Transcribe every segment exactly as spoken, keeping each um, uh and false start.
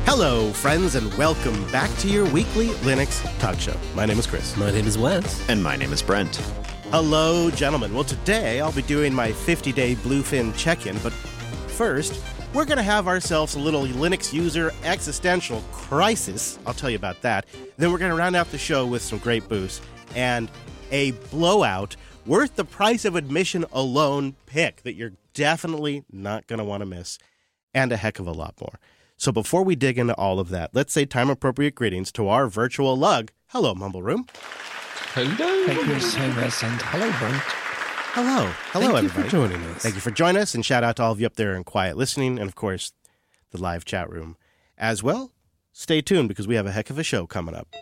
Hello, friends, and welcome back to your weekly Linux talk show. My name is Chris. My name is Wes. And my name is Brent. Hello, gentlemen. Well, today I'll be doing my fifty-day Bluefin check-in, but first, we're going to have ourselves a little Linux user existential crisis. I'll tell you about that. Then we're going to round out the show with some great boosts and a blowout worth the price of admission alone pick that you're definitely not going to want to miss, and a heck of a lot more. So before we dig into all of that, let's say time-appropriate greetings to our virtual lug. Hello, Mumble Room. Hello. Thank you so much, and hello, Brent. Hello. Hello, Thank everybody. you for joining us. Thank you for joining us, and shout out to all of you up there in quiet listening, and of course, the live chat room. As well, stay tuned because we have a heck of a show coming up.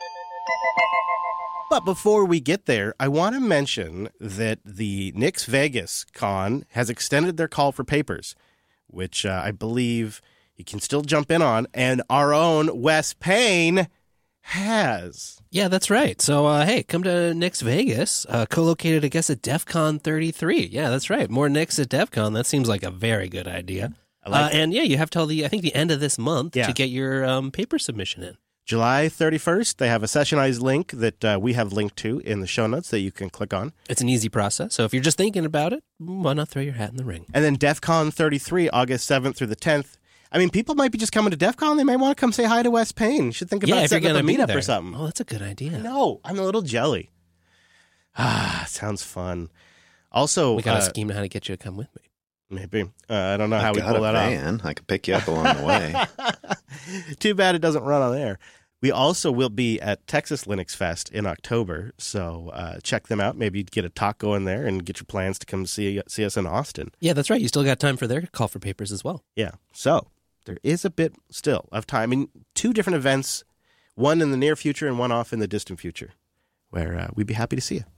But before we get there, I want to mention that the Nix Vegas Con has extended their call for papers, which uh, I believe you can still jump in on, and our own Wes Payne has. Yeah, that's right. So, uh, hey, come to Nix Vegas, uh, co-located, I guess, at DEF CON thirty-three. Yeah, that's right. More Nix at DEF CON. That seems like a very good idea. I like uh, and yeah, you have till the, I think, the end of this month Yeah. to get your um, paper submission in. July thirty-first, they have a sessionized link that uh, we have linked to in the show notes that you can click on. It's an easy process. So if you're just thinking about it, why not throw your hat in the ring? And then DEF CON thirty-three, August seventh through the tenth. I mean, people might be just coming to DEF CON. They might want to come say hi to Wes Payne. You should think about Yeah, if you're setting up going a to be meetup there. or something. Oh, that's a good idea. No, I'm a little jelly. Ah, sounds fun. Also, We got uh, to scheme how to get you to come with me. maybe. Uh, I don't know how I've we got pull a that off. van. I could pick you up along the way. Too bad it doesn't run on air. We also will be at Texas Linux Fest in October, so uh, check them out. Maybe get a talk going there and get your plans to come see see us in Austin. Yeah, that's right. You still got time for their call for papers as well. Yeah, so there is a bit still of time. I mean, two different events, one in the near future and one off in the distant future, where uh, we'd be happy to see you.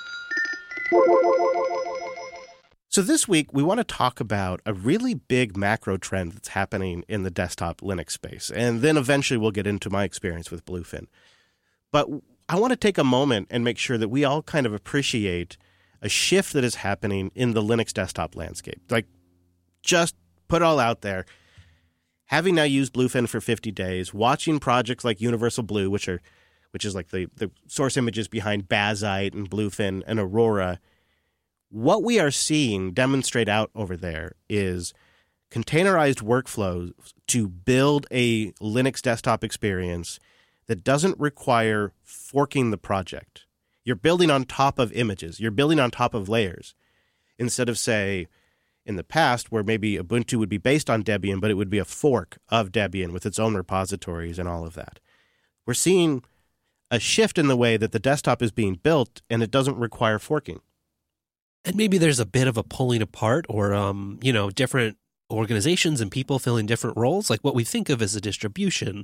So this week, we want to talk about a really big macro trend that's happening in the desktop Linux space. And then eventually we'll get into my experience with Bluefin. But I want to take a moment and make sure that we all kind of appreciate a shift that is happening in the Linux desktop landscape. Like, just put it all out there. Having now used Bluefin for fifty days, watching projects like Universal Blue, which are, which is like the, the source images behind Bazzite and Bluefin and Aurora, what we are seeing demonstrate out over there is containerized workflows to build a Linux desktop experience that doesn't require forking the project. You're building on top of images. You're building on top of layers. Instead of, say, in the past where maybe Ubuntu would be based on Debian, but it would be a fork of Debian with its own repositories and all of that. We're seeing a shift in the way that the desktop is being built, and it doesn't require forking. And maybe there's a bit of a pulling apart or, um, you know, different organizations and people filling different roles, like what we think of as a distribution.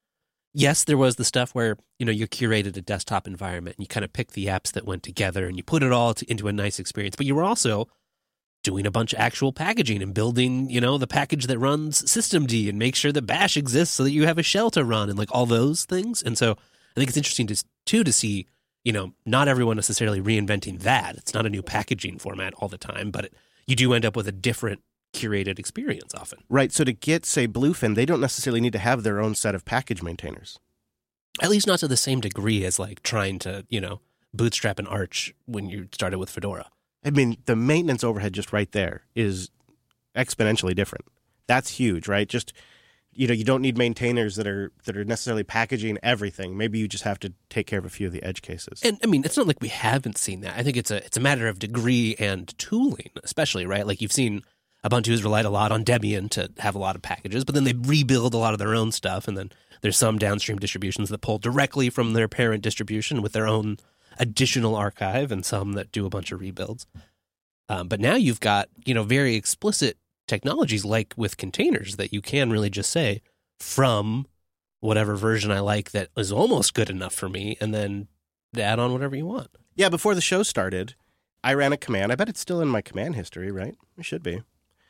Yes, there was the stuff where, you know, you curated a desktop environment and you kind of picked the apps that went together and you put it all to, into a nice experience. But you were also doing a bunch of actual packaging and building, you know, the package that runs systemd and make sure that bash exists so that you have a shell to run and like all those things. And so I think it's interesting to, too, to see, you know, not everyone necessarily reinventing that. It's not a new packaging format all the time, but it, you do end up with a different curated experience often. Right. So to get, say, Bluefin, they don't necessarily need to have their own set of package maintainers. At least not to the same degree as like trying to, you know, bootstrap an Arch when you started with Fedora. I mean, the maintenance overhead just right there is exponentially different. That's huge, right? Just, you know, you don't need maintainers that are that are necessarily packaging everything. Maybe you just have to take care of a few of the edge cases. And I mean, it's not like we haven't seen that. I think it's a it's a matter of degree and tooling, especially, right? Like you've seen Ubuntu has relied a lot on Debian to have a lot of packages, but then they rebuild a lot of their own stuff. And then there's some downstream distributions that pull directly from their parent distribution with their own additional archive, and some that do a bunch of rebuilds. Um, but now you've got, you know, very explicit technologies like with containers that you can really just say from whatever version I like that is almost good enough for me, and then add on whatever you want. Yeah, before the show started, I ran a command. I bet it's still in my command history, right? It should be.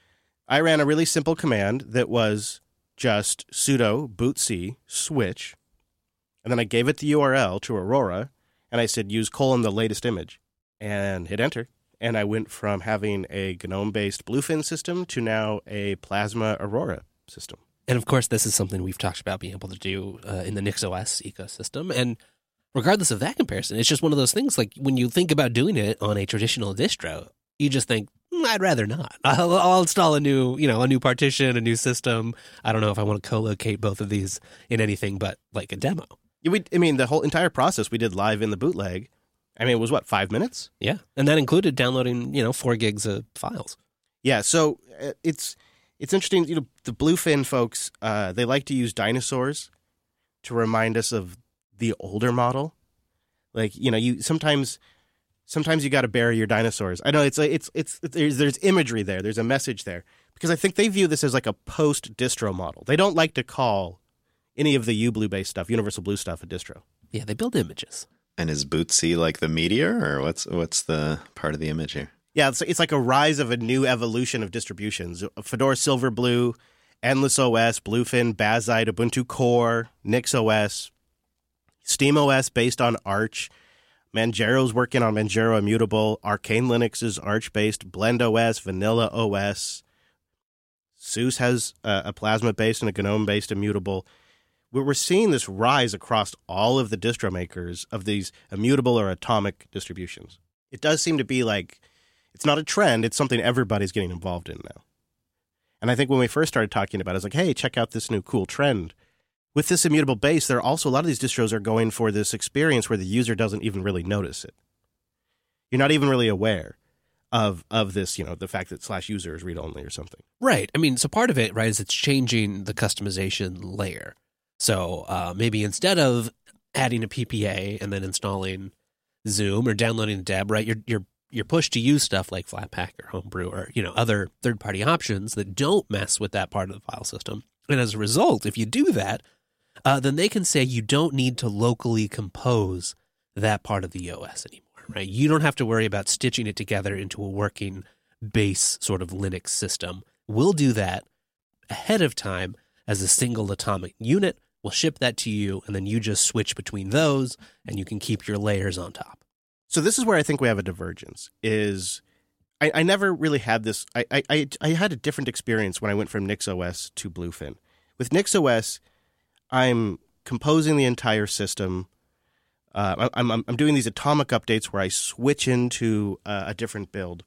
I ran a really simple command that was just sudo bootc switch, and then I gave it the U R L to Aurora, and I said use colon the latest image, and hit enter. And I went from having a GNOME-based Bluefin system to now a Plasma Aurora system. And of course, this is something we've talked about being able to do uh, in the NixOS ecosystem. And regardless of that comparison, it's just one of those things like when you think about doing it on a traditional distro, you just think, mm, I'd rather not. I'll, I'll install a new, you know, a new partition, a new system. I don't know if I want to co-locate both of these in anything but like a demo. Yeah, we, I mean, the whole entire process we did live in the bootleg. I mean, it was what, five minutes? Yeah. And that included downloading, you know, four gigs of files. Yeah. So uh, it's it's interesting. You know, the Bluefin folks, uh, they like to use dinosaurs to remind us of the older model. Like, you know, you sometimes sometimes you got to bury your dinosaurs. I know it's it's it's there's there's imagery there. There's a message there because I think they view this as like a post distro model. They don't like to call any of the UBlue based stuff, Universal Blue stuff, a distro. Yeah, they build images. And is Bootsy like the meteor, or what's what's the part of the image here? Yeah, it's, it's like a rise of a new evolution of distributions. Fedora Silverblue, Endless O S, Bluefin, Bazzite, Ubuntu Core, NixOS, SteamOS based on Arch, Manjaro's working on Manjaro Immutable, Arcane Linux is Arch-based, BlendOS, Vanilla O S, SUSE has a, a Plasma-based and a GNOME-based Immutable. We're seeing this rise across all of the distro makers of these immutable or atomic distributions. It does seem to be like, it's not a trend, it's something everybody's getting involved in now. And I think when we first started talking about it, it's like, hey, check out this new cool trend. With this immutable base, there are also a lot of these distros are going for this experience where the user doesn't even really notice it. You're not even really aware of of this, you know, the fact that slash user is read-only or something. Right. I mean, so part of it, right, is it's changing the customization layer. So uh, maybe instead of adding a P P A and then installing Zoom or downloading the Deb, right, you're you're you're pushed to use stuff like Flatpak or Homebrew or, you know, other third-party options that don't mess with that part of the file system. And as a result, if you do that, uh, then they can say you don't need to locally compose that part of the O S anymore, right? You don't have to worry about stitching it together into a working base sort of Linux system. We'll do that ahead of time as a single atomic unit. We'll ship that to you, and then you just switch between those, and you can keep your layers on top. So this is where I think we have a divergence, is I, I never really had this. I, I, I had a different experience when I went from NixOS to Bluefin. With NixOS, I'm composing the entire system. Uh, I'm, I'm, I'm doing these atomic updates where I switch into uh, a different build.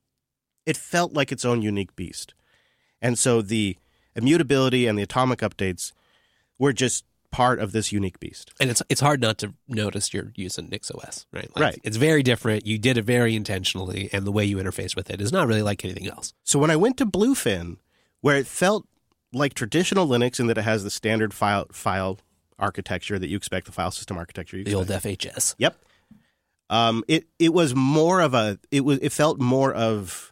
It felt like its own unique beast. And so the immutability and the atomic updates were just part of this unique beast. And it's it's hard not to notice you're using NixOS, right? Like, right. It's very different. You did it very intentionally, and the way you interface with it is not really like anything else. So when I went to Bluefin, where it felt like traditional Linux in that it has the standard file file architecture that you expect, the file system architecture you expect. The old F H S. Yep. Um, it it was more of a it was it felt more of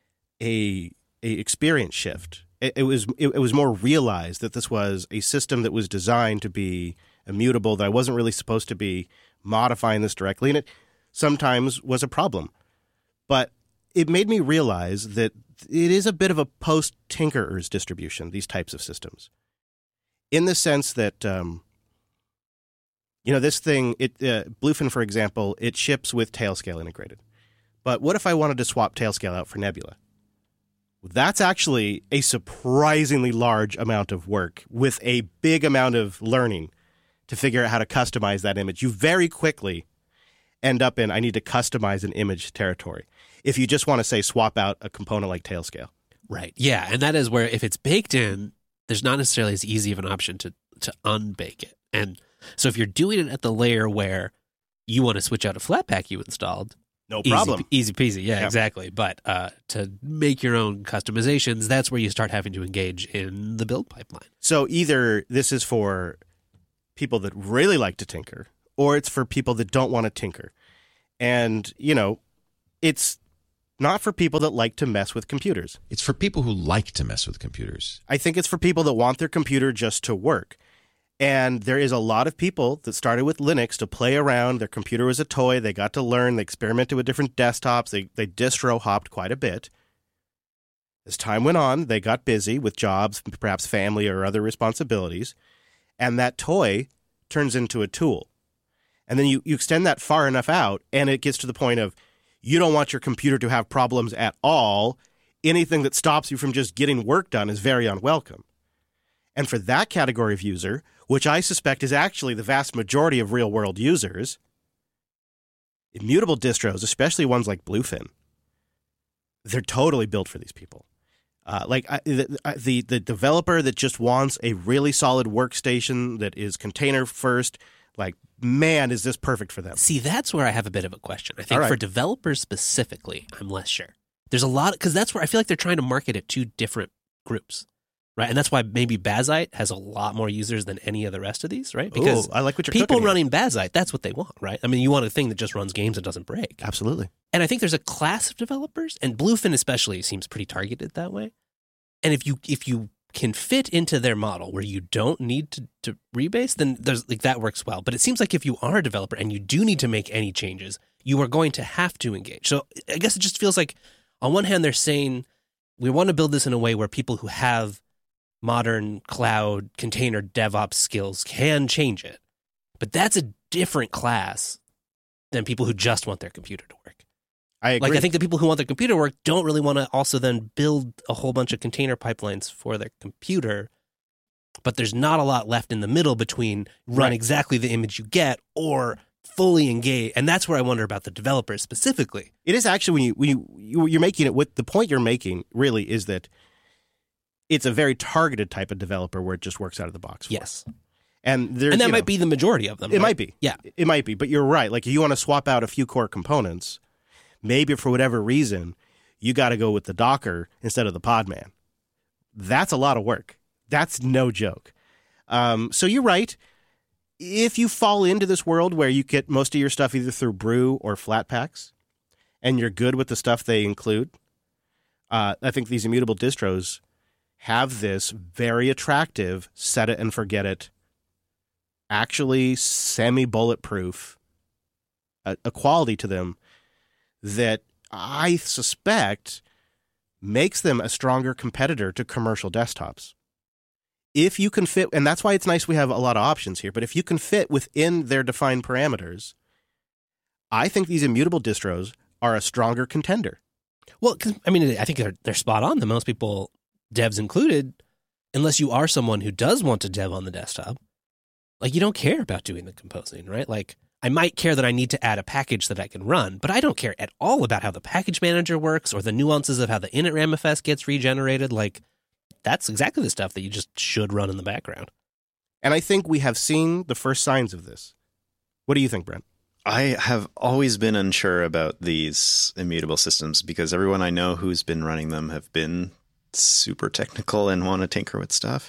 a a experience shift. It, it was it, it was more realized that this was a system that was designed to be immutable, that I wasn't really supposed to be modifying this directly, and it sometimes was a problem. But it made me realize that it is a bit of a post-Tinkerers distribution, these types of systems, in the sense that, um, you know, this thing, it uh, Bluefin, for example, it ships with Tailscale integrated. But what if I wanted to swap Tailscale out for Nebula? That's actually a surprisingly large amount of work with a big amount of learning to figure out how to customize that image. You very quickly end up in, I need to customize an image territory. If you just want to, say, swap out a component like Tailscale. Right. Yeah. And that is where if it's baked in, there's not necessarily as easy of an option to, to unbake it. And so if you're doing it at the layer where you want to switch out a Flatpak you installed, no problem. Easy, easy peasy. Yeah, yeah, exactly. But uh, to make your own customizations, that's where you start having to engage in the build pipeline. So either this is for people that really like to tinker, or it's for people that don't want to tinker. And, you know, it's not for people that like to mess with computers. It's for people who like to mess with computers. I think it's for people that want their computer just to work. And there is a lot of people that started with Linux to play around. Their computer was a toy. They got to learn. They experimented with different desktops. They they distro hopped quite a bit. As time went on, they got busy with jobs, perhaps family or other responsibilities. And that toy turns into a tool. And then you, you extend that far enough out, and it gets to the point of you don't want your computer to have problems at all. Anything that stops you from just getting work done is very unwelcome. And for that category of user, which I suspect is actually the vast majority of real-world users, immutable distros, especially ones like Bluefin, they're totally built for these people. Uh, like I, the, the the developer that just wants a really solid workstation that is container first, like, man, is this perfect for them? See, that's where I have a bit of a question. I think All right. for developers specifically, I'm less sure. There's a lot, because that's where I feel like they're trying to market at two different groups, right? And that's why maybe Bazite has a lot more users than any of the rest of these, right? Because Ooh, I like what you're people cooking here. running Bazite, that's what they want, right? I mean, you want a thing that just runs games and doesn't break. Absolutely. And I think there's a class of developers, and Bluefin especially seems pretty targeted that way. And if you if you can fit into their model where you don't need to, to rebase, then there's like that works well. But it seems like if you are a developer and you do need to make any changes, you are going to have to engage. So I guess it just feels like on one hand they're saying we want to build this in a way where people who have modern cloud container DevOps skills can change it. But that's a different class than people who just want their computer to work. I agree. Like, I think the people who want their computer to work don't really want to also then build a whole bunch of container pipelines for their computer. But there's not a lot left in the middle between run Right. exactly the image you get or fully engage. And that's where I wonder about the developers specifically. It is actually when you when you, you you're making it with the point you're making really is that it's a very targeted type of developer where it just works out of the box. For. Yes. And there's And that you might know, be the majority of them. It right? might be. Yeah. It might be. But you're right. Like, if you want to swap out a few core components, maybe for whatever reason, you got to go with the Docker instead of the Podman. That's a lot of work. That's no joke. Um, so you're right. If you fall into this world where you get most of your stuff either through Brew or Flatpaks, and you're good with the stuff they include, uh, I think these immutable distros have this very attractive set it and forget it, actually semi-bulletproof a, a quality to them that I suspect makes them a stronger competitor to commercial desktops. If you can fit, and that's why it's nice we have a lot of options here, but if you can fit within their defined parameters, I think these immutable distros are a stronger contender. Well, 'cause, I mean, I think they're, they're spot on. The most people, devs included, unless you are someone who does want to dev on the desktop, like, you don't care about doing the composing, right? Like, I might care that I need to add a package that I can run, but I don't care at all about how the package manager works or the nuances of how the init ramfs gets regenerated. Like, that's exactly the stuff that you just should run in the background. And I think we have seen the first signs of this. What do you think, Brent? I have always been unsure about these immutable systems because everyone I know who's been running them have been super technical and want to tinker with stuff.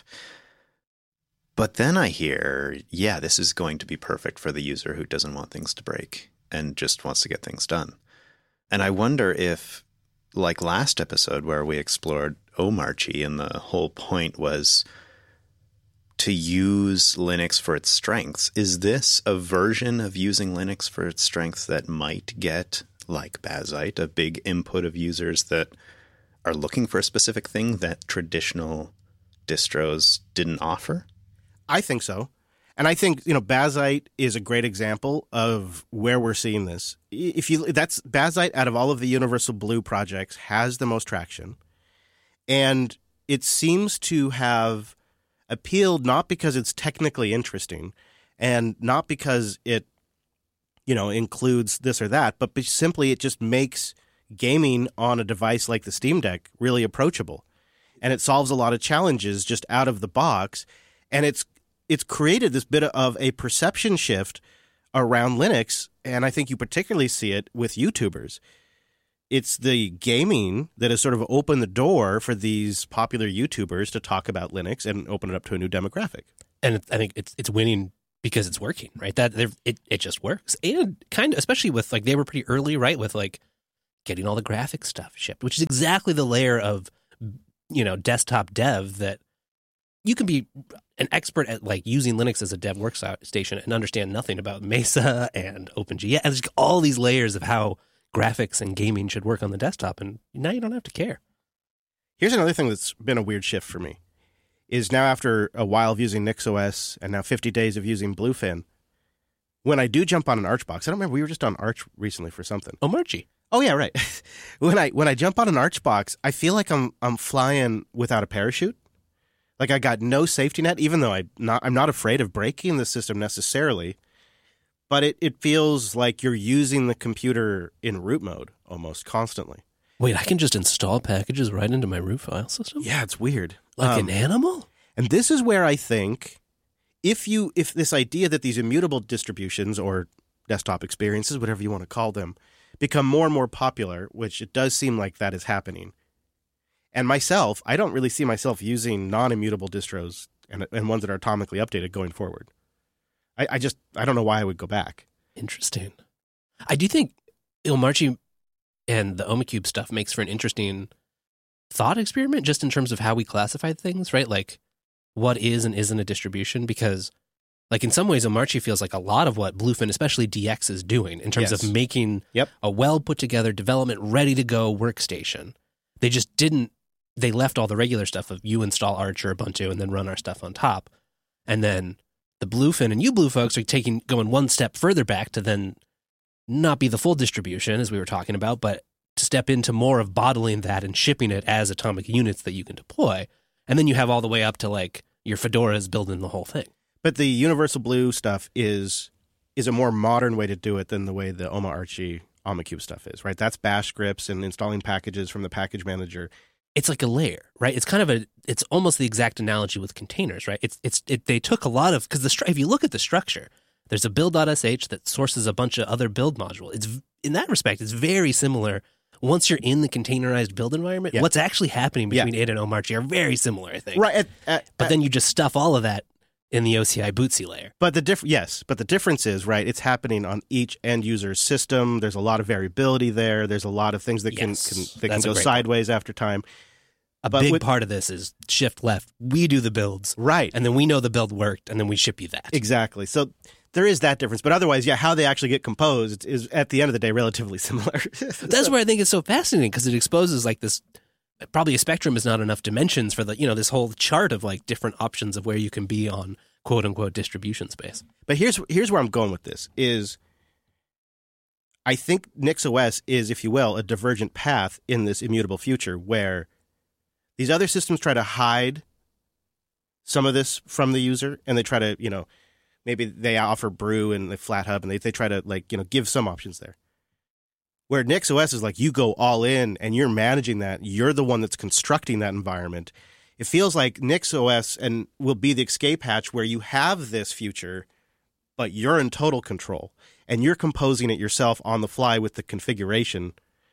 But then I hear, yeah, this is going to be perfect for the user who doesn't want things to break and just wants to get things done. And I wonder if, like last episode where we explored Omarchy and the whole point was to use Linux for its strengths, is this a version of using Linux for its strengths that might get, like Bazite, a big input of users that are looking for a specific thing that traditional distros didn't offer? I think so. And I think, you know, Bazite is a great example of where we're seeing this. If you that's Bazite out of all of the Universal Blue projects has the most traction. And it seems to have appealed not because it's technically interesting and not because it, you know, includes this or that, but simply it just makes gaming on a device like the Steam Deck really approachable. And it solves a lot of challenges just out of the box. And it's it's created this bit of a perception shift around Linux, and I think you particularly see it with YouTubers. It's the gaming that has sort of opened the door for these popular YouTubers to talk about Linux and open it up to a new demographic. And I think it's it's winning because it's working, right? That it it just works, and kind of especially with like they were pretty early, right? With like getting all the graphic stuff shipped, which is exactly the layer of, you know, desktop dev that you can be an expert at like using Linux as a dev workstation and understand nothing about Mesa and OpenGL and just all these layers of how graphics and gaming should work on the desktop. And now you don't have to care. Here's another thing that's been a weird shift for me is now after a while of using NixOS and now fifty days of using Bluefin, when I do jump on an Archbox, I don't remember, we were just on Arch recently for something. Omarchy. Oh yeah, right. when I when I jump on an Archbox, I feel like I'm I'm flying without a parachute. Like I got no safety net, even though I not I'm not afraid of breaking the system necessarily. But it, it feels like you're using the computer in root mode almost constantly. Wait, I can just install packages right into my root file system? Yeah, it's weird. Like Um, an animal? And this is where I think if you if this idea that these immutable distributions or desktop experiences, whatever you want to call them, become more and more popular, which it does seem like that is happening. And myself, I don't really see myself using non-immutable distros and, and ones that are atomically updated going forward. I, I just, I don't know why I would go back. Interesting. I do think Ilmarchi and the Omacube stuff makes for an interesting thought experiment just in terms of how we classify things, right? Like what is and isn't a distribution, because like in some ways Ilmarchi feels like a lot of what Bluefin, especially D X, is doing in terms Yes. of making Yep. a well put together development ready to go workstation. They just didn't, they left all the regular stuff of you install Arch or Ubuntu and then run our stuff on top. And then the Bluefin and UBlue folks are taking going one step further back to then not be the full distribution as we were talking about, but to step into more of bottling that and shipping it as atomic units that you can deploy. And then you have all the way up to like your Fedoras building the whole thing. But the Universal Blue stuff is is a more modern way to do it than the way the Oma Archie Omacube stuff is, right? That's bash scripts and installing packages from the package manager. It's like a layer, right? It's kind of a, it's almost the exact analogy with containers, right? It's, it's, it, they took a lot of, because the, stru- if you look at the structure, there's a build.sh that sources a bunch of other build modules. It's, in that respect, it's very similar. Once you're in the containerized build environment, Yeah. what's actually happening between Yeah. it and Omarchi are very similar, I think. Right. At, at, But at- then you just stuff all of that in the O C I Bootsy layer. But the diff- yes, but the difference is, right, it's happening on each end user's system. There's a lot of variability there. There's a lot of things that can, Yes, can that can that's a go great sideways after time. A But big with- part of this is shift left. We do the builds, Right. and then we know the build worked, and then we ship you that. Exactly. So there is that difference. But otherwise, yeah, how they actually get composed is at the end of the day relatively similar. That's where I think it's so fascinating, because it exposes like this. Probably a spectrum is not enough dimensions for the, you know, this whole chart of like different options of where you can be on quote unquote distribution space. But here's here's where I'm going with this is I think NixOS is, if you will, a divergent path in this immutable future where these other systems try to hide some of this from the user, and they try to, you know, maybe they offer Brew and the FlatHub, and they, they try to, like, you know, give some options there. Where NixOS is like, you go all in, and you're managing that. You're the one that's constructing that environment. It feels like NixOS and will be the escape hatch where you have this future, but you're in total control, and you're composing it yourself on the fly with the configuration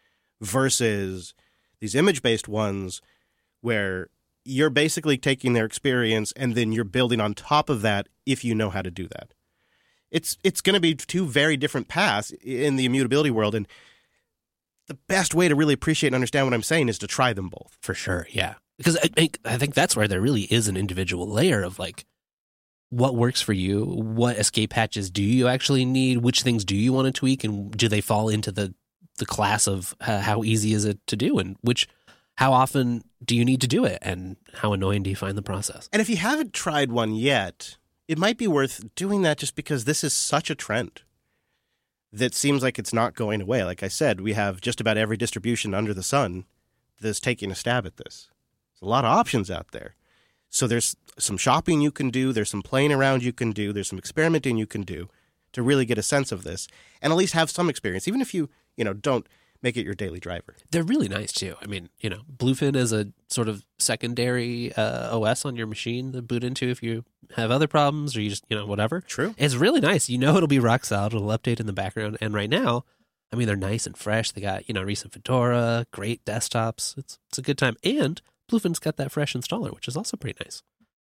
versus these image-based ones where you're basically taking their experience and then you're building on top of that if you know how to do that. It's it's going to be two very different paths in the immutability world, and the best way to really appreciate and understand what I'm saying is to try them both. For sure, yeah. Because I think, I think that's where there really is an individual layer of like, what works for you? What escape hatches do you actually need? Which things do you want to tweak? And do they fall into the, the class of uh, how easy is it to do? And which, how often do you need to do it? And how annoying do you find the process? And if you haven't tried one yet, it might be worth doing that just because this is such a trend that seems like it's not going away. Like I said, we have just about every distribution under the sun that's taking a stab at this. There's a lot of options out there. So there's some shopping you can do. There's some playing around you can do. There's some experimenting you can do to really get a sense of this and at least have some experience, even if you, you know, don't make it your daily driver. They're really nice too. I mean, you know, Bluefin is a sort of secondary uh, O S on your machine to boot into if you have other problems or you just, you know, whatever. True. It's really nice. You know, it'll be rock solid. It'll update in the background. And right now, I mean, they're nice and fresh. They got, you know, recent Fedora, great desktops. It's it's a good time. And Bluefin's got that fresh installer, which is also pretty nice.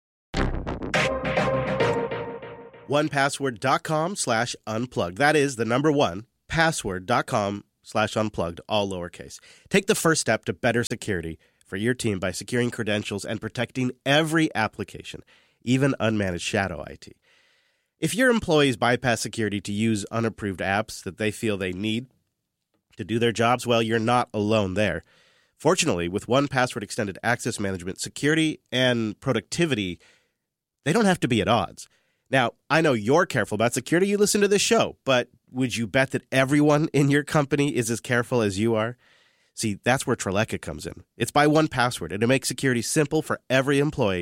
one password dot com slash unplugged. That is the number one, password dot com slash unplugged, all lowercase. Take the first step to better security for your team by securing credentials and protecting every application, even unmanaged shadow I T. If your employees bypass security to use unapproved apps that they feel they need to do their jobs, well, you're not alone there. Fortunately, with one Password Extended Access Management, security and productivity, they don't have to be at odds. Now, I know you're careful about security. You listen to this show, but would you bet that everyone in your company is as careful as you are? See, that's where Treleka comes in. It's by one Password, and it makes security simple for every employee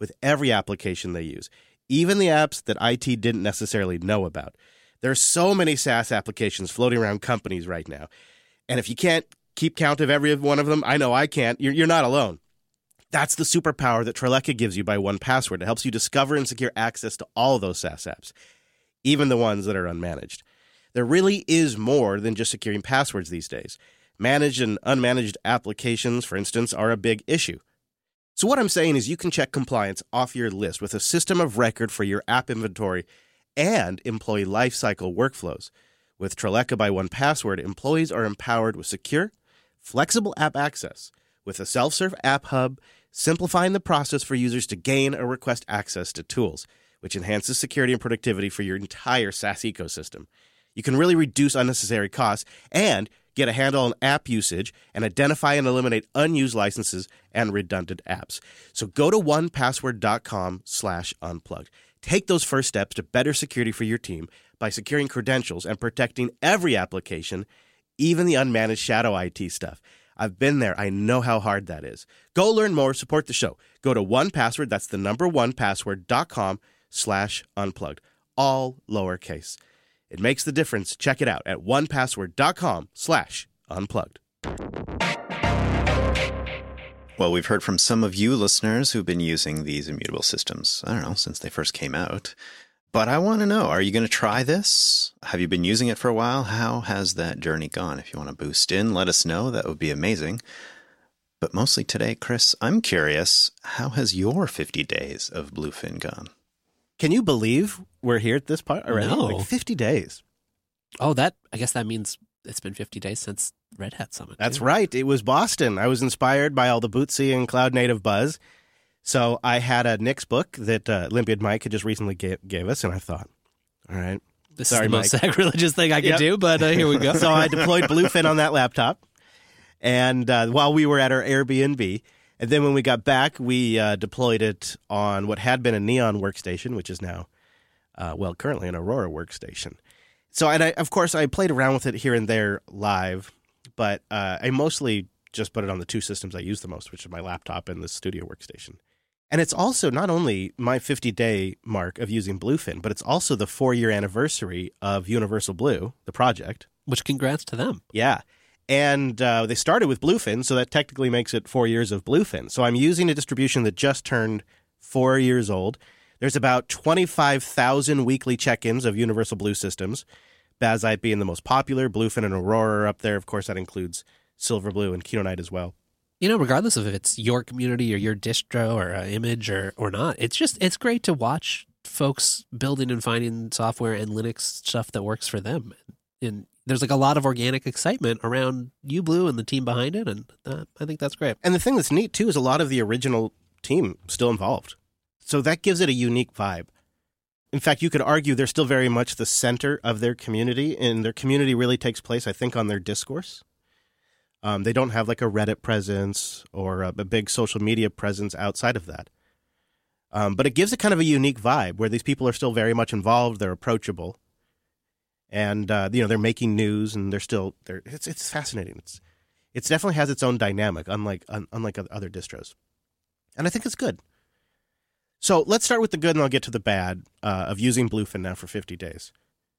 with every application they use, even the apps that I T didn't necessarily know about. There are so many SaaS applications floating around companies right now. And if you can't keep count of every one of them, I know I can't, you're, you're not alone. That's the superpower that Treleka gives you by one password. It helps you discover and secure access to all of those SaaS apps, even the ones that are unmanaged. There really is more than just securing passwords these days. Managed and unmanaged applications, for instance, are a big issue. So what I'm saying is you can check compliance off your list with a system of record for your app inventory and employee lifecycle workflows. With Treleka by one password, employees are empowered with secure, flexible app access with a self-serve app hub, simplifying the process for users to gain or request access to tools, which enhances security and productivity for your entire SaaS ecosystem. You can really reduce unnecessary costs and get a handle on app usage and identify and eliminate unused licenses and redundant apps. So go to one password dot com slash unplugged. Take those first steps to better security for your team by securing credentials and protecting every application, even the unmanaged shadow I T stuff. I've been there. I know how hard that is. Go learn more. Support the show. Go to one password. That's the number one password dot com slash unplugged. All lowercase. It makes the difference. Check it out at one password dot com slash unplugged. Well, we've heard from some of you listeners who've been using these immutable systems, I don't know, since they first came out. But I want to know, are you going to try this? Have you been using it for a while? How has that journey gone? If you want to boost in, let us know. That would be amazing. But mostly today, Chris, I'm curious, how has your fifty days of Bluefin gone? Can you believe we're here at this part already? No. Like fifty days. Oh, that I guess that means it's been fifty days since Red Hat Summit. That's too. right. It was Boston. I was inspired by all the Bootsy and cloud native buzz. So I had a Nix book that uh, Olympiad Mike had just recently gave, gave us, and I thought, all right. This Sorry, is the most Mike. sacrilegious thing I could Yep. do, but uh, here we go. So I deployed Bluefin on that laptop, and uh, while we were at our Airbnb, and then when we got back, we uh, deployed it on what had been a Neon workstation, which is now, uh, well, currently an Aurora workstation. So, and I, of course, I played around with it here and there live, but uh, I mostly just put it on the two systems I use the most, which is my laptop and the studio workstation. And it's also not only my fifty-day mark of using Bluefin, but it's also the four-year anniversary of Universal Blue, the project. Which congrats to them. Yeah. And uh, they started with Bluefin, so that technically makes it four years of Bluefin. So I'm using a distribution that just turned four years old. There's about twenty-five thousand weekly check-ins of Universal Blue systems, Bazite being the most popular. Bluefin and Aurora are up there. Of course, that includes Silverblue and Kinoite as well. You know, regardless of if it's your community or your distro or uh, image or, or not, it's just, it's great to watch folks building and finding software and Linux stuff that works for them. And there's like a lot of organic excitement around UBlue and the team behind it. And uh, I think that's great. And the thing that's neat, too, is a lot of the original team still involved. So that gives it a unique vibe. In fact, you could argue they're still very much the center of their community, and their community really takes place, I think, on their discourse. Um, they don't have like a Reddit presence or a, a big social media presence outside of that. Um, but it gives it kind of a unique vibe where these people are still very much involved. They're approachable, and uh, you know they're making news, and they're still they're it's it's fascinating. It's it definitely has its own dynamic, unlike un, unlike other distros, and I think it's good. So let's start with the good, and I'll get to the bad uh, of using Bluefin now for fifty days.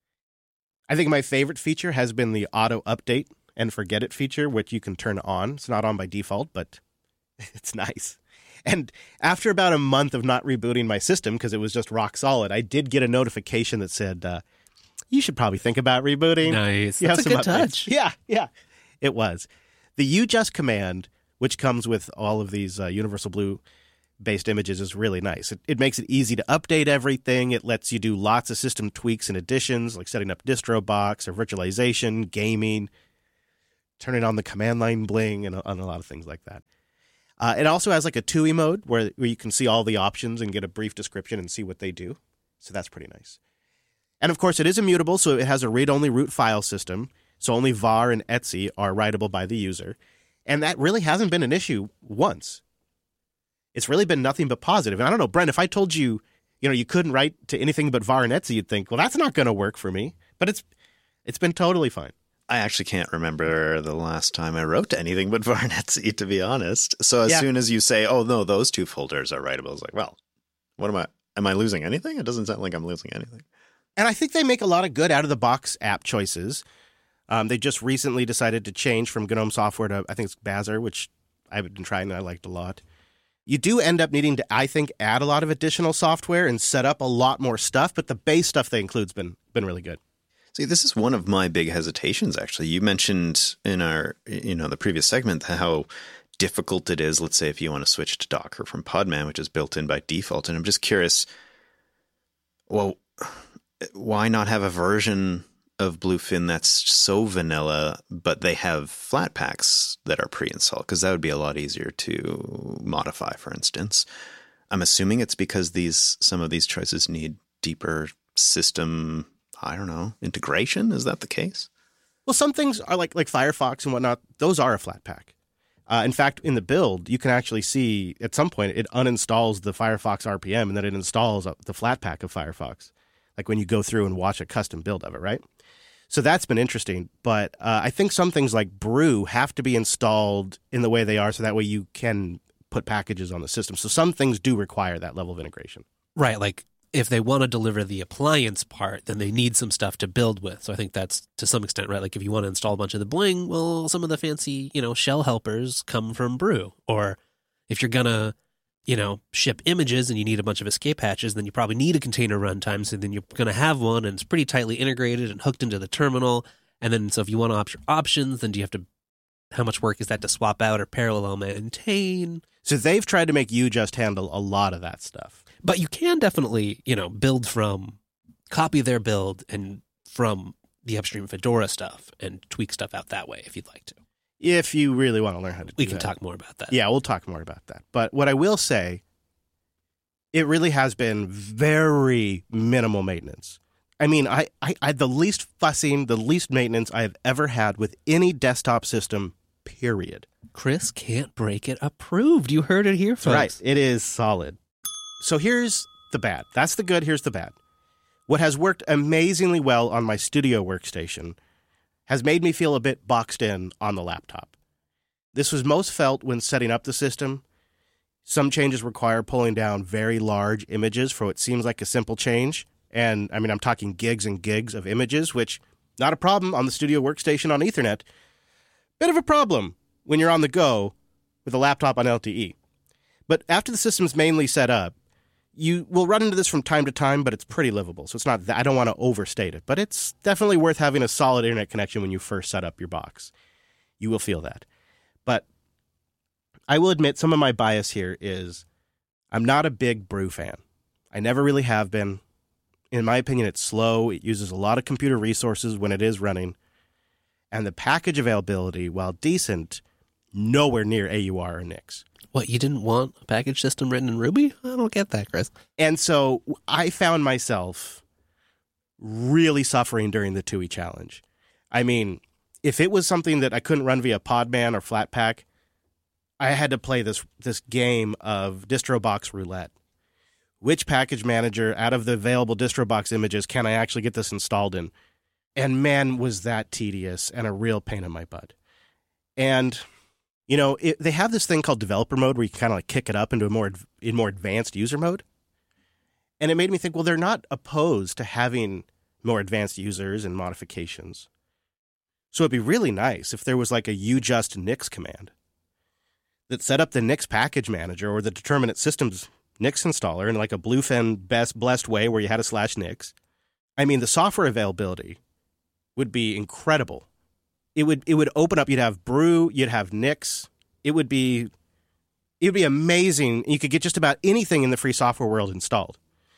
I think my favorite feature has been the auto update and forget it feature, which you can turn on. It's not on by default, but it's nice. And after about a month of not rebooting my system because it was just rock solid, I did get a notification that said, uh, you should probably think about rebooting. Nice. You That's have a good some updates." touch. Yeah, yeah, it was. The UJust command, which comes with all of these uh, Universal Blue-based images, is really nice. It, it makes it easy to update everything. It lets you do lots of system tweaks and additions, like setting up DistroBox or virtualization, gaming, turning on the command line bling, and, and a lot of things like that. Uh, it also has like a T U I mode where, where you can see all the options and get a brief description and see what they do. So that's pretty nice. And of course, it is immutable, so it has a read-only root file system. So only var and etc are writable by the user. And that really hasn't been an issue once. It's really been nothing but positive. And I don't know, Brent, if I told you, you know, you couldn't write to anything but var and etc, you'd think, well, that's not going to work for me. But it's it's been totally fine. I actually can't remember the last time I wrote to anything but var and etc, to be honest. So as Yeah. soon as you say, oh, no, those two folders are writable, it's like, well, What am I? Am I losing anything? It doesn't sound like I'm losing anything. And I think they make a lot of good out-of-the-box app choices. Um, they just recently decided to change from GNOME software to, I think it's Bazaar, which I've been trying and I liked a lot. You do end up needing to, I think, add a lot of additional software and set up a lot more stuff, but the base stuff they include's been been really good. See, this is one of my big hesitations, actually. You mentioned in our, you know, the previous segment how difficult it is, let's say, if you want to switch to Docker from Podman, which is built in by default. And I'm just curious, well, why not have a version of Bluefin that's so vanilla, but they have Flatpaks that are pre-installed? Because that would be a lot easier to modify, for instance. I'm assuming it's because these some of these choices need deeper system, I don't know, integration. Is that the case? Well, some things are like like Firefox and whatnot. Those are a Flatpak. Uh, in fact, in the build, you can actually see at some point it uninstalls the Firefox R P M and then it installs the Flatpak of Firefox, like when you go through and watch a custom build of it, right? So that's been interesting. But uh, I think some things like Brew have to be installed in the way they are so that way you can put packages on the system. So some things do require that level of integration. Right, like if they want to deliver the appliance part, then they need some stuff to build with. So I think that's to some extent, right? Like if you want to install a bunch of the bling, well, some of the fancy, you know, shell helpers come from Brew. Or if you're going to, you know, ship images and you need a bunch of escape hatches, then you probably need a container runtime. So then you're going to have one and it's pretty tightly integrated and hooked into the terminal. And then so if you want to opt your options, then do you have to, how much work is that to swap out or parallel maintain? So they've tried to make you just handle a lot of that stuff. But you can definitely, you know, build from, copy their build and from the upstream Fedora stuff and tweak stuff out that way if you'd like to. If you really want to learn how to do that. We can talk more about that. Yeah, we'll talk more about that. But what I will say, it really has been very minimal maintenance. I mean, I, I, I the least fussing, the least maintenance I have ever had with any desktop system, period. Chris Can't Break It approved. You heard it here, folks. Right. It is solid. So here's the bad. That's the good. Here's the bad. What has worked amazingly well on my studio workstation has made me feel a bit boxed in on the laptop. This was most felt when setting up the system. Some changes require pulling down very large images for what seems like a simple change. And I mean, I'm talking gigs and gigs of images, which not a problem on the studio workstation on Ethernet. Bit of a problem when you're on the go with a laptop on L T E. But after the system's mainly set up, you will run into this from time to time, but it's pretty livable. So it's not that I don't want to overstate it, but it's definitely worth having a solid internet connection when you first set up your box. You will feel that. But I will admit some of my bias here is I'm not a big Brew fan. I never really have been. In my opinion, it's slow. It uses a lot of computer resources when it is running. And the package availability, while decent, nowhere near A U R or Nix. What, you didn't want a package system written in Ruby? I don't get that, Chris. And so I found myself really suffering during the T U I challenge. I mean, if it was something that I couldn't run via Podman or Flatpak, I had to play this this game of DistroBox roulette. Which package manager out of the available DistroBox images can I actually get this installed in? And man, was that tedious and a real pain in my butt. And you know, it, they have this thing called developer mode where you can kind of like kick it up into a more in more advanced user mode. And it made me think, well, they're not opposed to having more advanced users and modifications. So it'd be really nice if there was like a ujust Nix command that set up the Nix package manager or the determinate systems Nix installer in like a Bluefin best blessed way where you had a slash Nix. I mean, the software availability would be incredible. It would it would open up. You'd have Brew. You'd have Nix. It would be it would be amazing. You could get just about anything in the free software world installed.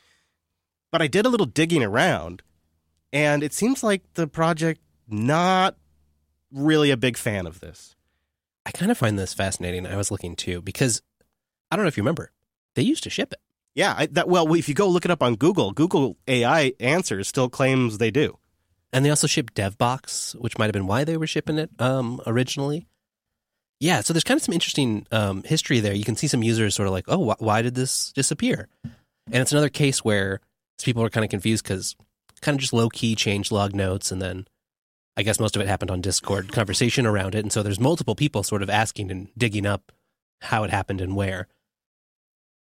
But I did a little digging around, and it seems like the project not really a big fan of this. I kind of find this fascinating. I was looking too because I don't know if you remember, they used to ship it. Yeah, I, that well, if you go look it up on Google, Google A I Answers still claims they do. And they also shipped DevBox, which might have been why they were shipping it um, originally. Yeah, so there's kind of some interesting um, history there. You can see some users sort of like, oh, wh- why did this disappear? And it's another case where people are kind of confused because kind of just low-key changelog notes, and then I guess most of it happened on Discord conversation around it. And so there's multiple people sort of asking and digging up how it happened and where.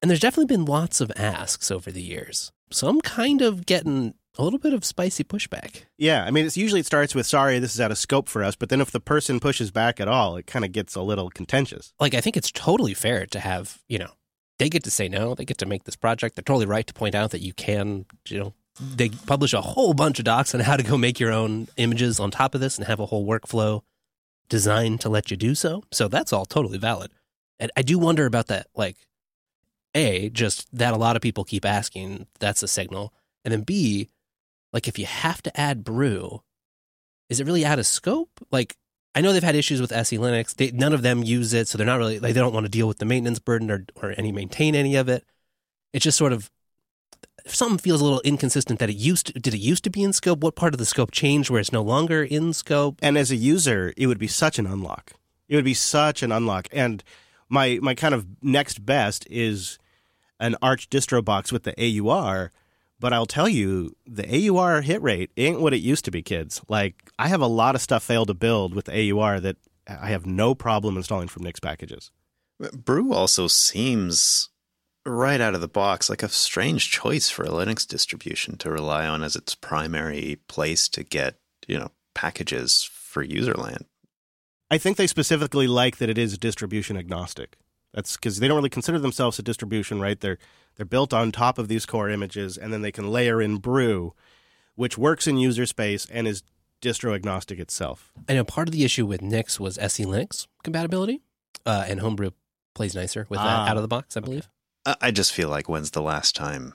And there's definitely been lots of asks over the years. So I'm kind of getting a little bit of spicy pushback. Yeah, I mean, it's usually it starts with, sorry, this is out of scope for us. But then if the person pushes back at all, it kind of gets a little contentious. Like, I think it's totally fair to have, you know, they get to say no. They get to make this project. They're totally right to point out that you can, you know, they publish a whole bunch of docs on how to go make your own images on top of this and have a whole workflow designed to let you do so. So that's all totally valid. And I do wonder about that, like, A, just that a lot of people keep asking, that's a signal. And then B, like, if you have to add Brew, is it really out of scope? Like, I know they've had issues with S E Linux. They, none of them use it, so they're not really, like, they don't want to deal with the maintenance burden or, or any maintain any of it. It's just sort of, something feels a little inconsistent that it used to, did it used to be in scope? What part of the scope changed where it's no longer in scope? And as a user, it would be such an unlock. It would be such an unlock. And my my kind of next best is an Arch distro box with the A U R. But I'll tell you, the A U R hit rate ain't what it used to be, kids. Like, I have a lot of stuff failed to build with the A U R that I have no problem installing from Nix packages. Brew also seems right out of the box like a strange choice for a Linux distribution to rely on as its primary place to get, you know, packages for userland. I think they specifically like that it is distribution agnostic. That's because they don't really consider themselves a distribution, right? They're they're built on top of these core images, and then they can layer in Brew, which works in user space and is distro agnostic itself. I know part of the issue with Nix was S E Linux compatibility, uh, and Homebrew plays nicer with Ah, that out of the box, I believe. I I just feel like when's the last time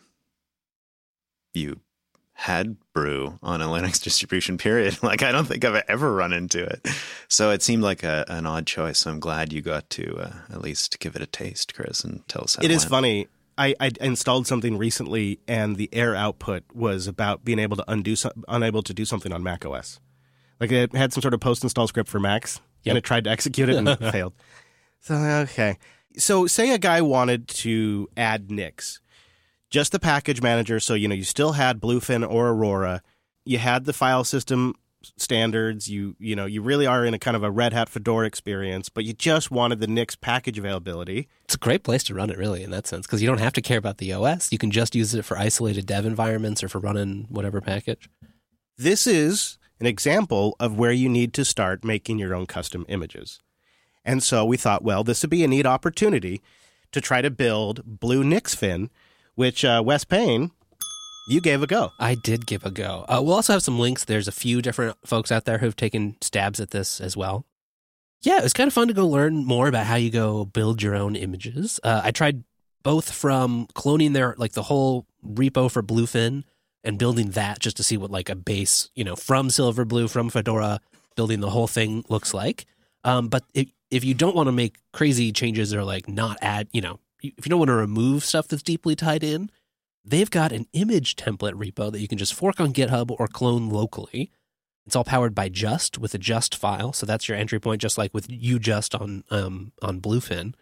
you had Brew on a Linux distribution, period? Like, I don't think I've ever run into it. So it seemed like a, an odd choice. So I'm glad you got to uh, at least give it a taste, Chris, and tell us how It it is went. funny. I, I installed something recently, and the error output was about being able to undo some, unable to do something on macOS. Like, it had some sort of post-install script for Macs, Yep. and it tried to execute it and it failed. So, okay. So, say a guy wanted to add Nix. Just the package manager, so, you know, you still had Bluefin or Aurora. You had the file system standards. You you know, you really are in a kind of a Red Hat Fedora experience, but you just wanted the Nix package availability. It's a great place to run it, really, in that sense, because you don't have to care about the O S. You can just use it for isolated dev environments or for running whatever package. This is an example of where you need to start making your own custom images. And so we thought, well, this would be a neat opportunity to try to build Blue Nixfin, which uh, Wes Payne, you gave a go. I did give a go. Uh, we'll also have some links. There's a few different folks out there who've taken stabs at this as well. Yeah, it was kind of fun to go learn more about how you go build your own images. Uh, I tried both from cloning their, like, the whole repo for Bluefin and building that just to see what, like, a base, you know, from Silverblue, from Fedora, building the whole thing looks like. Um, but if, if you don't want to make crazy changes or, like, not add, you know, if you don't want to remove stuff that's deeply tied in, they've got an image template repo that you can just fork on GitHub or clone locally. It's all powered by Just with a Just file, so that's your entry point, just like with UJust on um, on Bluefin.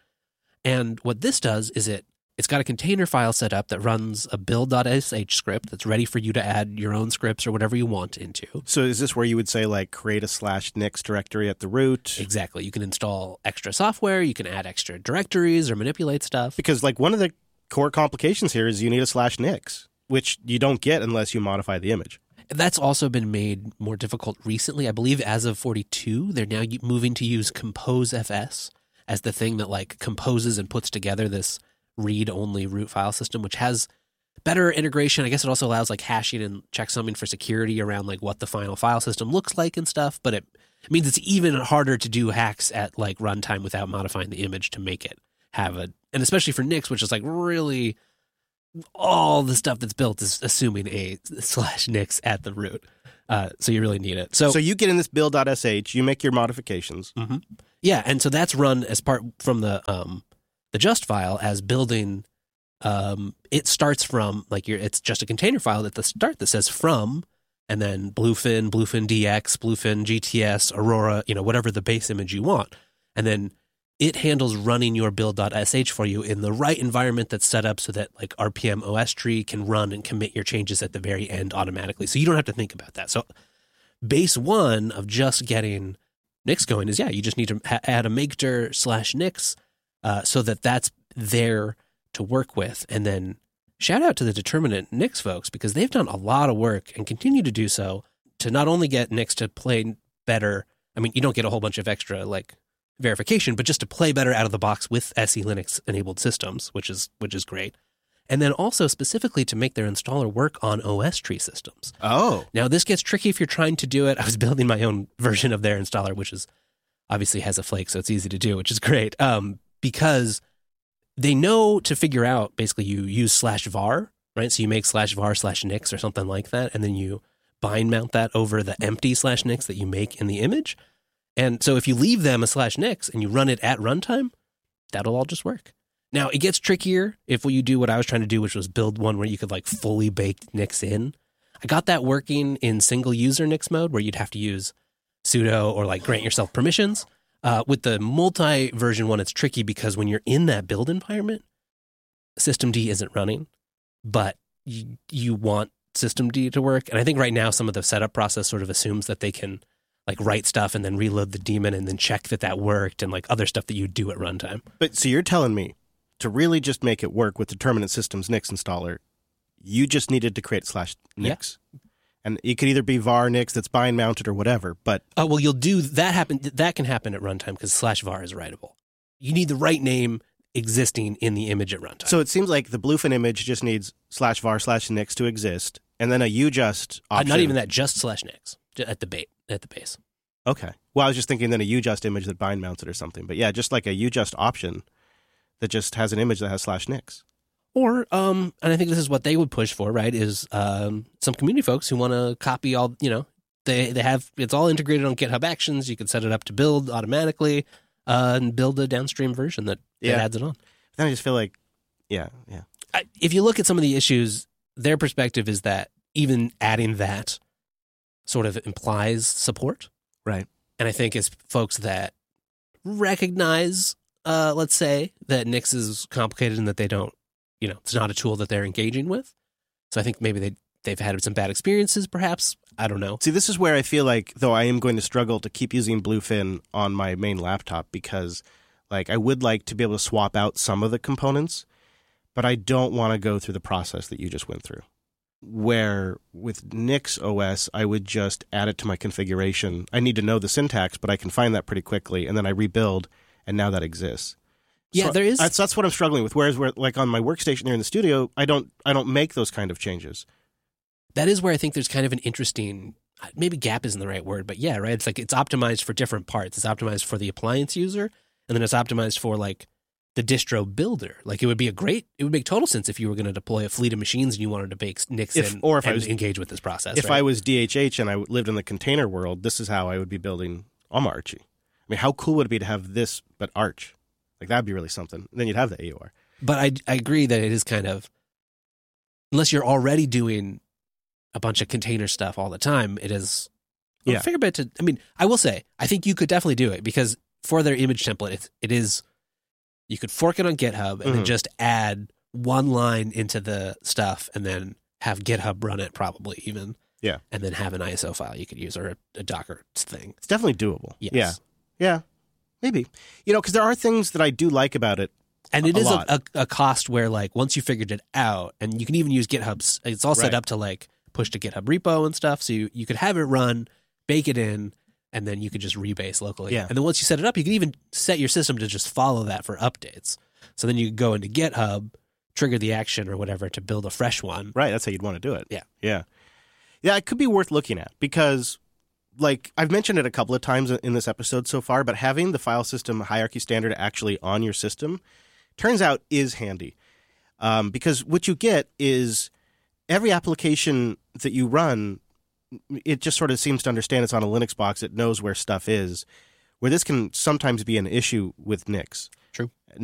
And what this does is it it's got a container file set up that runs a build.sh script that's ready for you to add your own scripts or whatever you want into. So is this where you would say, like, create a slash Nix directory at the root? Exactly. You can install extra software, you can add extra directories or manipulate stuff. Because, like, one of the core complications here is you need a slash Nix, which you don't get unless you modify the image. That's also been made more difficult recently. I believe as of forty-two, they're now moving to use Compose F S as the thing that, like, composes and puts together this read-only root file system, which has better integration. I guess it also allows, like, hashing and checksumming for security around, like, what the final file system looks like and stuff. But it, it means it's even harder to do hacks at, like, runtime without modifying the image to make it have a, and especially for Nix, which is, like, really all the stuff that's built is assuming a slash Nix at the root. Uh, so you really need it. So, So you get in this build.sh, you make your modifications. Mhm. yeah, and so that's run as part from the um, the Just file as building. Um, it starts from, like, your it's just a container file at the start that says from, and then Bluefin, Bluefin D X, Bluefin G T S, Aurora, you know, whatever the base image you want, and then it handles running your build.sh for you in the right environment that's set up so that, like, R P M O S tree can run and commit your changes at the very end automatically. So you don't have to think about that. So base one of just getting Nix going is, yeah, you just need to ha- add a makedir slash Nix uh, so that that's there to work with. And then shout out to the Determinant Nix folks, because they've done a lot of work and continue to do so to not only get Nix to play better. I mean, you don't get a whole bunch of extra like verification, but just to play better out of the box with S E Linux enabled systems, which is which is great. And then also specifically to make their installer work on O S tree systems. Oh. Now, this gets tricky if you're trying to do it. I was building my own version of their installer, which is obviously has a flake, so it's easy to do, which is great. Um, because they know to figure out, basically you use slash var, right? So you make slash var slash nix or something like that, and then you bind mount that over the empty slash nix that you make in the image. And so if you leave them a slash nix and you run it at runtime, that'll all just work. Now, it gets trickier if you do what I was trying to do, which was build one where you could like fully bake Nix in. I got that working in single user Nix mode where you'd have to use sudo or like grant yourself permissions. Uh, with the multi version one, it's tricky because when you're in that build environment, systemd isn't running, but you, you want systemd to work. And I think right now some of the setup process sort of assumes that they can like write stuff and then reload the daemon and then check that that worked and like other stuff that you do at runtime. But so you're telling me to really just make it work with Determinant Systems Nix installer, you just needed to create slash Nix. Yeah. And it could either be var Nix that's bind mounted or whatever, but... Oh, well, you'll do... That happen. That can happen at runtime because slash var is writable. You need the right name existing in the image at runtime. So it seems like the Bluefin image just needs slash var slash Nix to exist, and then a UJust option... Uh, not even that, just slash Nix at the, bait, at the base. Okay. Well, I was just thinking then a UJust image that bind mounted or something. But yeah, just like a UJust option that just has an image that has slash Nix. Or, um, and I think this is what they would push for, right, is um, some community folks who want to copy all, you know, they, they have, it's all integrated on GitHub Actions. You can set it up to build automatically uh, and build a downstream version that, yeah. that adds it on. Then I just feel like, yeah, yeah. I, if you look at some of the issues, their perspective is that even adding that sort of implies support. Right. And I think as folks that recognize, uh, let's say, that Nix is complicated and that they don't, you know, it's not a tool that they're engaging with. So I think maybe they, they've had some bad experiences, perhaps. I don't know. See, this is where I feel like, though, I am going to struggle to keep using Bluefin on my main laptop because, like, I would like to be able to swap out some of the components, but I don't want to go through the process that you just went through. Where with Nix O S, I would just add it to my configuration. I need to know the syntax, but I can find that pretty quickly, and then I rebuild, and now that exists. Yeah, so there is. That's, that's what I'm struggling with. Whereas, where, like on my workstation here in the studio, I don't, I don't make those kind of changes. That is where I think there's kind of an interesting, maybe gap isn't the right word, but yeah, right. It's like it's optimized for different parts. It's optimized for the appliance user, and then it's optimized for like the distro builder. Like it would be a great, it would make total sense if you were going to deploy a fleet of machines and you wanted to bake Nix if, in or if and I was, engage with this process. If right? I was D H H and I lived in the container world, this is how I would be building Alma Archie. I mean, how cool would it be to have this, but Arch? Like that'd be really something. And then you'd have the A U R. But I, I agree that it is kind of, unless you're already doing a bunch of container stuff all the time, it is well, yeah. a fair bit to, I mean, I will say, I think you could definitely do it because for their image template, it, it is, you could fork it on GitHub and mm-hmm. then just add one line into the stuff and then have GitHub run it probably even. Yeah. And then have an I S O file you could use or a, a Docker thing. It's definitely doable. Yes. Yeah. Yeah. Maybe. You know, because there are things that I do like about it. And it a is a, lot. a, a cost where, like, once you figured it out, and you can even use GitHub's, it's all set Right. up to, like, push to GitHub repo and stuff. So you, you could have it run, bake it in, and then you could just rebase locally. Yeah. And then once you set it up, you can even set your system to just follow that for updates. So then you could go into GitHub, trigger the action or whatever to build a fresh one. Right. That's how you'd want to do it. Yeah. Yeah. Yeah, it could be worth looking at because, like, I've mentioned it a couple of times in this episode so far, but having the file system hierarchy standard actually on your system turns out is handy. Um, because what you get is every application that you run, it just sort of seems to understand it's on a Linux box. It knows where stuff is, where this can sometimes be an issue with Nix. True.